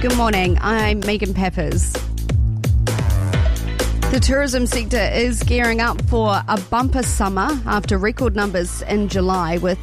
Good morning, I'm Megan Peppers. The tourism sector is gearing up for a bumper summer after record numbers in July with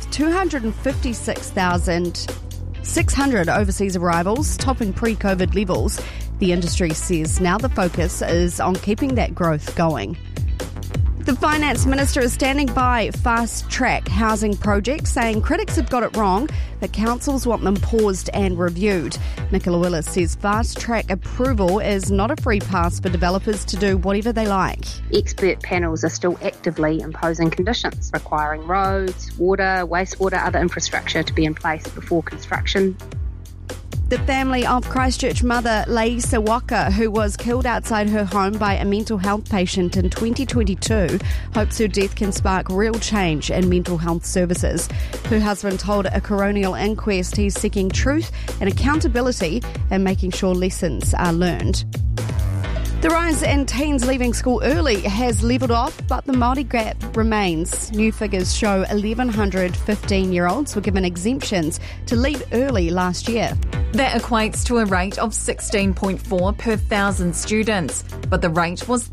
256,600 overseas arrivals, topping pre-COVID levels. The industry says now the focus is on keeping that growth going. The Finance Minister is standing by fast-track housing projects, saying critics have got it wrong, but councils want them paused and reviewed. Nicola Willis says fast-track approval is not a free pass for developers to do whatever they like. Expert panels are still actively imposing conditions, requiring roads, water, wastewater, other infrastructure to be in place before construction. The family of Christchurch mother Laisa Waka, who was killed outside her home by a mental health patient in 2022, hopes her death can spark real change in mental health services. Her husband told a coronial inquest he's seeking truth and accountability and making sure lessons are learned. The rise in teens leaving school early has levelled off, but the Māori gap remains. New figures show 1,100 15-year-olds were given exemptions to leave early last year. That equates to a rate of 16.4 per 1,000 students, but the rate was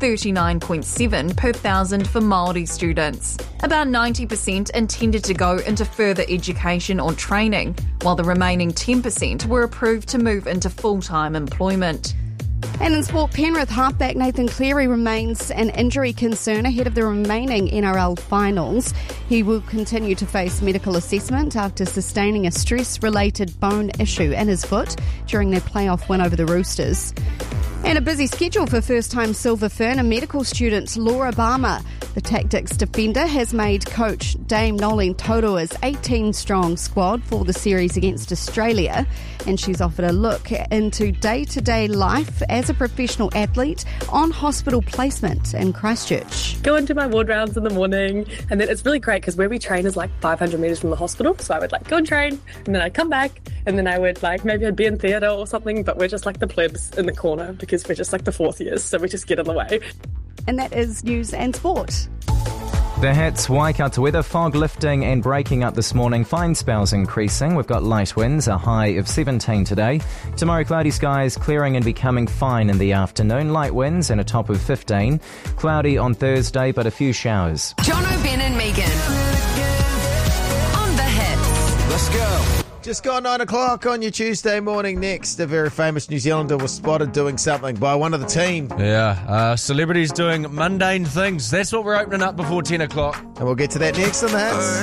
39.7 per 1,000 for Māori students. About 90% intended to go into further education or training, while the remaining 10% were approved to move into full-time employment. And in sport, Penrith halfback Nathan Cleary remains an injury concern ahead of the remaining NRL finals. He will continue to face medical assessment after sustaining a stress-related bone issue in his foot during their playoff win over the Roosters. And a busy schedule for first-time Silver Fern and medical student Laura Barmer. The Tactics defender has made coach Dame Nolene Taurua's 18-strong squad for the series against Australia, and she's offered a look into day-to-day life as a professional athlete on hospital placement in Christchurch. Go into my ward rounds in the morning, and then it's really great because where we train is like 500 metres from the hospital, so I would go and train, and then I'd come back, and then I would maybe I'd be in theatre or something, but we're just the plebs in the corner because we're just the fourth years, so we just get in the way. And that is news and sport. The Hats Waikato weather, fog lifting and breaking up this morning, fine spells increasing. We've got light winds, a high of 17 today. Tomorrow, cloudy skies clearing and becoming fine in the afternoon. Light winds and a top of 15. Cloudy on Thursday, but a few showers. Jono, Ben and Megan on The Hits. Let's go. Just got 9 o'clock on your Tuesday morning. Next, a very famous New Zealander was spotted doing something by one of the team. Yeah, celebrities doing mundane things. That's what we're opening up before 10 o'clock. And we'll get to that next on The Hits.